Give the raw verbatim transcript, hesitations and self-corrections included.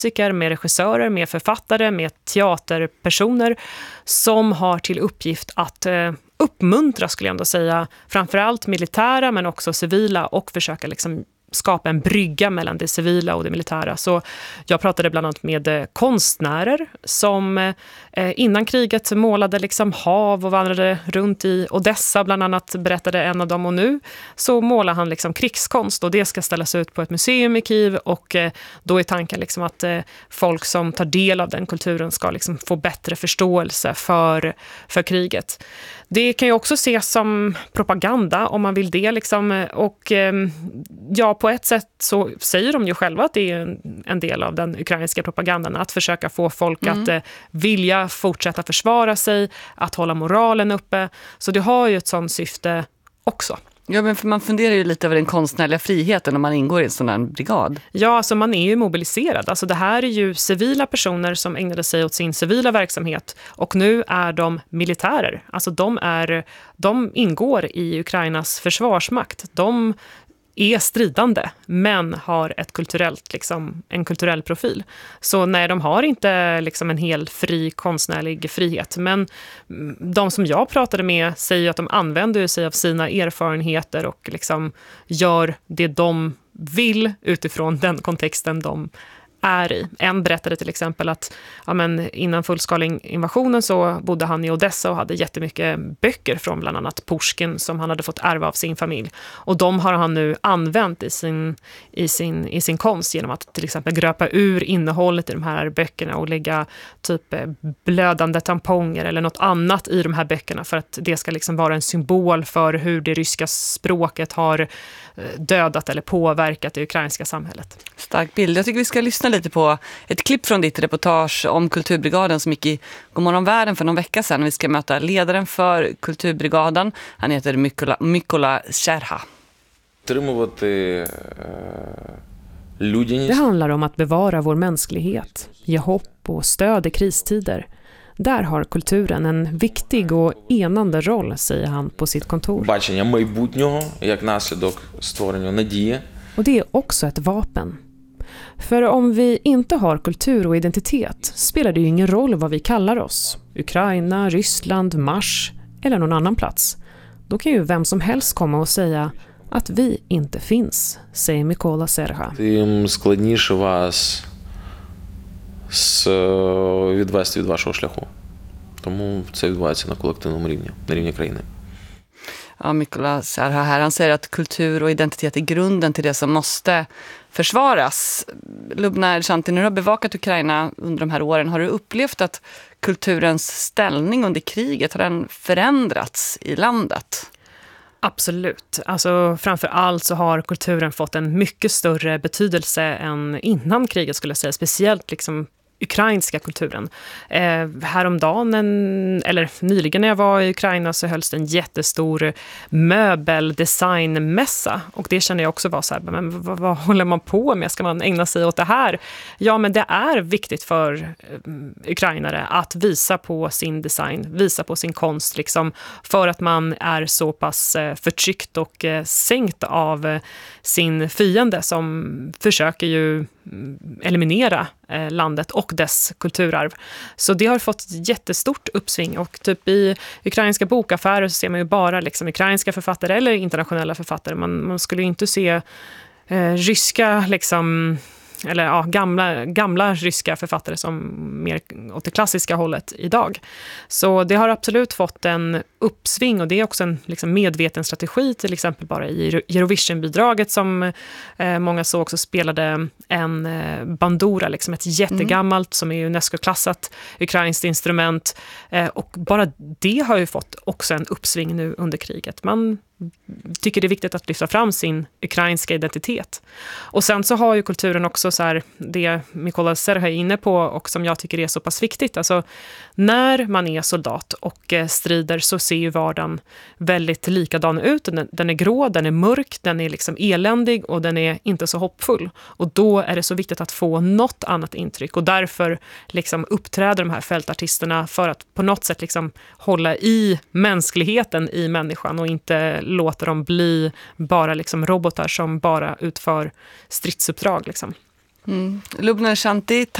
musiker, med regissörer, med författare, med teaterpersoner som har till uppgift att eh, uppmuntra, skulle jag ändå säga, framförallt militära men också civila, och försöka liksom skapa en brygga mellan det civila och det militära. Så jag pratade bland annat med eh, konstnärer som eh, innan kriget målade liksom hav och vandrade runt i Odessa, bland annat, berättade en av dem, och nu så målar han liksom krigskonst, och det ska ställas ut på ett museum i Kiev, och eh, då är tanken liksom att eh, folk som tar del av den kulturen ska liksom få bättre förståelse för, för kriget. Det kan ju också ses som propaganda om man vill det liksom, och eh, ja, på ett sätt så säger de ju själva att det är en, en del av den ukrainska propagandan, att försöka få folk mm. att eh, vilja fortsätta försvara sig, att hålla moralen uppe. Så det har ju ett sånt syfte också. Ja, men för man funderar ju lite över den konstnärliga friheten om man ingår i en sån här brigad. Ja, alltså man är ju mobiliserad. Alltså det här är ju civila personer som ägnade sig åt sin civila verksamhet, och nu är de militärer. Alltså de, är, de ingår i Ukrainas försvarsmakt. De är stridande, men har ett kulturellt, liksom, en kulturell profil. Så nej, de har inte liksom en helt fri konstnärlig frihet. Men de som jag pratade med säger att de använder sig av sina erfarenheter och liksom gör det de vill utifrån den kontexten de är i. En berättade till exempel att ja, men innan fullskalig invasionen så bodde han i Odessa och hade jättemycket böcker från bland annat Pushkin som han hade fått ärva av sin familj. Och de har han nu använt i sin, i sin, i sin konst genom att till exempel gröpa ur innehållet i de här böckerna och lägga typ blödande tamponger eller något annat i de här böckerna, för att det ska liksom vara en symbol för hur det ryska språket har dödat eller påverkat det ukrainska samhället. Stark bild. Jag tycker vi ska lyssna lite på ett klipp från ditt reportage om Kulturbrigaden som gick i Godmorgon Världen för någon vecka sedan. Vi ska möta ledaren för Kulturbrigaden. Han heter Mykola, Mykola Serha. Det handlar om att bevara vår mänsklighet, ge hopp och stöd i kristider. Där har kulturen en viktig och enande roll, säger han på sitt kontor. Och det är också ett vapen. För om vi inte har kultur och identitet spelar det ju ingen roll vad vi kallar oss. Ukraina, Ryssland, Mars eller någon annan plats. Då kan ju vem som helst komma och säga att vi inte finns, säger Mykola Serha. Тим складніше вас відвести від вашого шляху. Тому це відбувається на колективному рівні, на рівні країни. Ja, Mykola Serha här, han säger att kultur och identitet är grunden till det som måste försvaras. Lubna Ershanti, när du har bevakat Ukraina under de här åren, har du upplevt att kulturens ställning under kriget har den förändrats i landet? Absolut. Alltså, framför allt så har kulturen fått en mycket större betydelse än innan kriget, skulle jag säga. Speciellt liksom ukrainska kulturen. Eh, häromdagen, en, eller nyligen när jag var i Ukraina, så hölls det en jättestor möbeldesignmässa. Och det känner jag också var så här, men vad, vad håller man på med? Ska man ägna sig åt det här? Ja, men det är viktigt för eh, ukrainare att visa på sin design, visa på sin konst, liksom, för att man är så pass eh, förtryckt och eh, sänkt av eh, sin fiende som försöker ju eliminera eh, landet och dess kulturarv. Så det har fått jättestort uppsving, och typ i ukrainska bokaffärer så ser man ju bara liksom ukrainska författare eller internationella författare. Man, man skulle ju inte se eh, ryska liksom, eller ja, gamla, gamla ryska författare som mer åt det klassiska hållet idag. Så det har absolut fått en uppsving, och det är också en liksom medveten strategi, till exempel bara i Eurovision-bidraget som eh, många så också spelade en eh, bandura, liksom ett jättegammalt mm. som är UNESCO-klassat ukrainskt instrument, eh, och bara det har ju fått också en uppsving nu under kriget. Man tycker det är viktigt att lyfta fram sin ukrainska identitet. Och sen så har ju kulturen också så här, det Mykola Serha är inne på och som jag tycker är så pass viktigt. Alltså när man är soldat och eh, strider så ser ju vardagen väldigt likadan ut. Den, den är grå, den är mörk, den är liksom eländig och den är inte så hoppfull. Och då är det så viktigt att få något annat intryck, och därför liksom uppträder de här fältartisterna för att på något sätt liksom hålla i mänskligheten i människan och inte låta dem bli bara liksom robotar som bara utför stridsuppdrag liksom. Mm. Lubna Shanti,